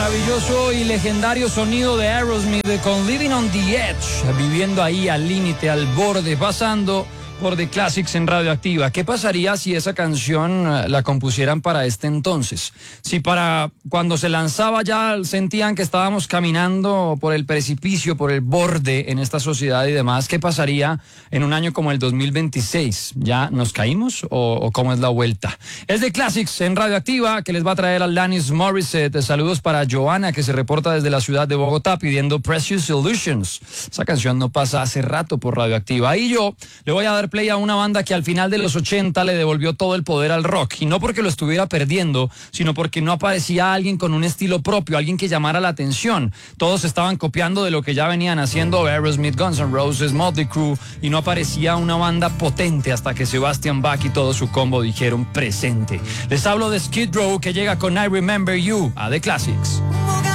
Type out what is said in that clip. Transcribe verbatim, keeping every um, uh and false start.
maravilloso y legendario sonido de Aerosmith con Living on the Edge, viviendo ahí al límite, al borde, pasando por The Classics en Radioactiva. ¿Qué pasaría si esa canción la compusieran para este entonces? Si para cuando se lanzaba ya sentían que estábamos caminando por el precipicio, por el borde en esta sociedad y demás, ¿qué pasaría en un año como el dos mil veintiséis? ¿Ya nos caímos o, o cómo es la vuelta? Es The Classics en Radioactiva, que les va a traer a Alanis Morissette. Saludos para Joana, que se reporta desde la ciudad de Bogotá pidiendo Precious Illusions. Esa canción no pasa hace rato por Radioactiva. Y yo le voy a dar play a una banda que al final de los ochenta le devolvió todo el poder al rock, y no porque lo estuviera perdiendo, sino porque no aparecía alguien con un estilo propio, alguien que llamara la atención. Todos estaban copiando de lo que ya venían haciendo Aerosmith, Guns N' Roses, Motley Crue, y no aparecía una banda potente hasta que Sebastian Bach y todo su combo dijeron presente. Les hablo de Skid Row, que llega con I Remember You a The Classics.